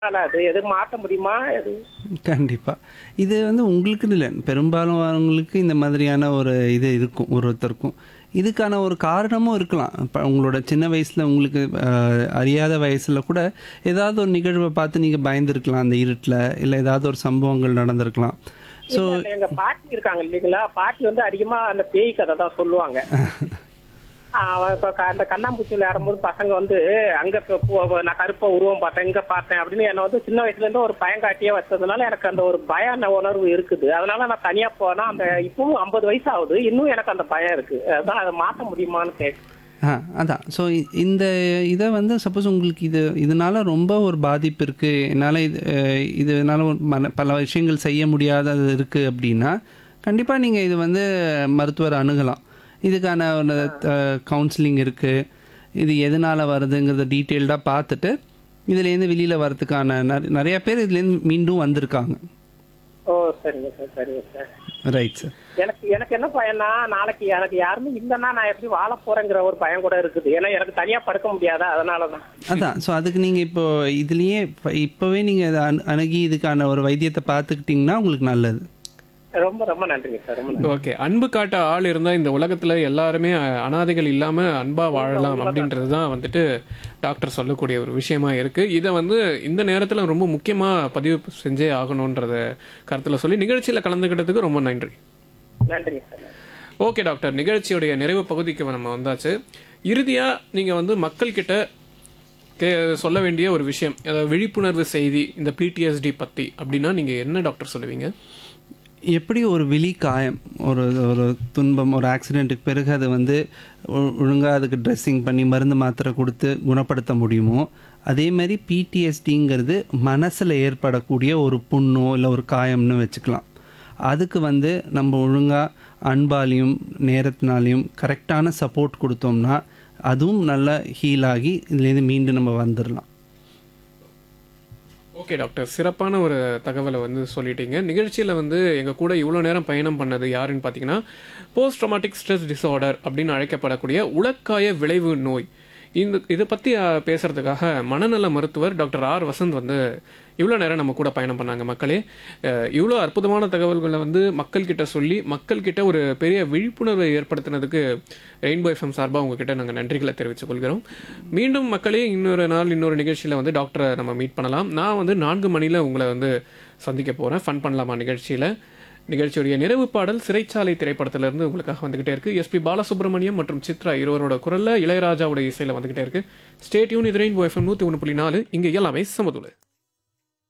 அது எதுவும் மாத்த முடியுமா? எது? கண்டிப்பா. இது வந்து உங்களுக்குன்னு இல்ல. பெரும்பாலானவங்களுக்கு இந்த மாதிரியான ஒரு இது இருக்கும் ஒருத்தருக்கும். இதுக்கான ஒரு காரணமும் இருக்கலாம். இப்ப உங்களோட சின்ன வயசுல உங்களுக்கு அறியாத வயசுல கூட ஏதாவது ஒரு நிகழ்வ பார்த்து நீங்க பயந்துருக்கலாம் அந்த இருட்டுல. இல்ல ஏதாவது ஒரு சம்பவங்கள் நடந்திருக்கலாம். ஸோ இல்ல, இல்ல. எங்க பாட்டி இருக்காங்க இல்லைங்களா? பாட்டி வந்து அதிகமா அந்த பேய் கதை தான் சொல்லுவாங்க. இப்ப அந்த கண்ணாம்பூச்சி விளையாடும்போது பசங்க வந்து அங்க நான் கருப்பா உருவம் பார்த்தேன், இங்க பார்த்தேன் அப்படின்னு என்ன வந்து சின்ன வயசுல இருந்து ஒரு பயங்காட்டியே வச்சதுனால எனக்கு அந்த ஒரு பய உணர்வு இருக்குது. அதனால நான் தனியா போனா அந்த இப்பவும் 50 வயசு ஆகுது, இன்னும் எனக்கு அந்த பயம் இருக்கு. அதான் அதை மாத்த முடியுமான்னு கேட்கு. அதான். ஸோ இந்த இத வந்து சப்போஸ் உங்களுக்கு இதனால ரொம்ப ஒரு பாதிப்பு இருக்கு. என்னால இதனால ஒரு பல விஷயங்கள் செய்ய முடியாதது இருக்கு அப்படின்னா, கண்டிப்பா நீங்க இது வந்து மருத்துவர அணுகலாம். இதுக்கான ஒரு கவுன்சிலிங் இருக்கு. இது எதனால வருதுங்கிறத டீட்டெயில்டா பார்த்துட்டு, இதுலேருந்து வெளியில வரதுக்கான நெறைய பேர் இதுலேருந்து மீண்டும் வந்திருக்காங்க. ஓ, சரிங்க சார், சரிங்க சார். Right sir. எனக்கு எனக்கு என்ன பயம்னா, நாளைக்கு எனக்கு யாருமே இல்லைன்னா நான் எப்படி வாழ போறேங்கிற ஒரு பயம் கூட இருக்குது. ஏன்னா எனக்கு தனியா படுக்க முடியாதா, அதனாலதான். அதான். ஸோ அதுக்கு நீங்க இப்போ இதுலயே இப்பவே நீங்க அத அணுகி இதுக்கான ஒரு வைத்தியத்த பார்த்துக்கிட்டீங்கன்னா உங்களுக்கு நல்லது. ரொம்ப ரொம்ப நன்றிங்க சார், ரொம்ப நன்றி. ஓகே. அன்பு காட்ட ஆள் இருந்தா இந்த உலகத்துல எல்லாருமே அனாதைகள் இல்லாம அன்பா வாழலாம் அப்படின்றது தான் வந்துட்டு டாக்டர் சொல்லக்கூடிய ஒரு விஷயமா இருக்கு. இதை வந்து இந்த நேரத்துல ரொம்ப முக்கியமா பதிவு செஞ்சே ஆகணும்ன்றத கருத்துல சொல்லி நிகழ்ச்சியில கலந்துக்கிட்டதுக்கு ரொம்ப நன்றி. நன்றிங்க சார். ஓகே டாக்டர், நிகழ்ச்சியுடைய நிறைவு பகுதிக்கு நம்ம வந்தாச்சு. இறுதியா நீங்க வந்து மக்கள் கிட்ட சொல்ல வேண்டிய ஒரு விஷயம், அதாவது விழிப்புணர்வு செய்தி இந்த பிடிஎஸ்டி பத்தி அப்படின்னா நீங்க என்ன டாக்டர் சொல்லுவீங்க? எப்படி ஒரு விழி காயம், ஒரு ஒரு துன்பம், ஒரு ஆக்சிடெண்ட்டுக்கு பிறகு அதை வந்து ஒழுங்காக அதுக்கு ட்ரெஸ்ஸிங் பண்ணி மருந்து மாத்திரை கொடுத்து குணப்படுத்த முடியுமோ, அதே மாதிரி பிடிஎஸ்டிங்கிறது மனசில் ஏற்படக்கூடிய ஒரு புண்ணோ இல்லை ஒரு காயம்னு வச்சுக்கலாம். அதுக்கு வந்து நம்ம ஒழுங்காக அன்பாலையும் நேரத்தினாலையும் கரெக்டான சப்போர்ட் கொடுத்தோம்னா அதுவும் நல்லா ஹீல் ஆகி இதுலேருந்து மீண்டும் நம்ம வந்துடலாம். ஓகே டாக்டர், சிறப்பான ஒரு தகவலை வந்து சொல்லிட்டீங்க. நிகழ்ச்சியில் வந்து எங்கள் கூட இவ்வளோ நேரம் பயணம் பண்ணது யாருன்னு பார்த்தீங்கன்னா, போஸ்ட் ட்ராமாட்டிக் ஸ்ட்ரெஸ் டிஸார்டர் அப்படின்னு அழைக்கப்படக்கூடிய உளக்காய விளைவு நோய். இதை பற்றி பேசுகிறதுக்காக மனநல மருத்துவர் டாக்டர் ஆர் வசந்த் வந்து இவ்வளோ நேரம் நம்ம கூட பயணம் பண்ணாங்க. மக்களே, இவ்வளோ அற்புதமான தகவல்களை வந்து மக்கள்கிட்ட சொல்லி மக்கள்கிட்ட ஒரு பெரிய விழிப்புணர்வை ஏற்படுத்தினதுக்கு ரெயின்போ எஃப்எம் சார்பாக உங்ககிட்ட நாங்கள் நன்றிகளை தெரிவித்துக் கொள்கிறோம். மீண்டும் மக்களே, இன்னொரு நாள் இன்னொரு நிகழ்ச்சியில் வந்து டாக்டரை நம்ம மீட் பண்ணலாம். நான் வந்து 4 மணியில் உங்களை வந்து சந்திக்க போகிறேன். ஃபன் பண்ணலாமா நிகழ்ச்சியில். நிகழ்ச்சியுடைய நிறைவு பாடல் சிறைச்சாலை திரைப்படத்திலிருந்து உங்களுக்காக வந்துகிட்டே இருக்கு. எஸ்பி பாலசுப்ரமணியம் மற்றும் சித்ரா இருவரோட குரல்ல இளையராஜாவுடைய இசையில வந்துகிட்டே இருக்கு. Stay tune. இது ரெயின்போ எஃப்எம் 101.4. இங்க எல்லாமே சமதுல.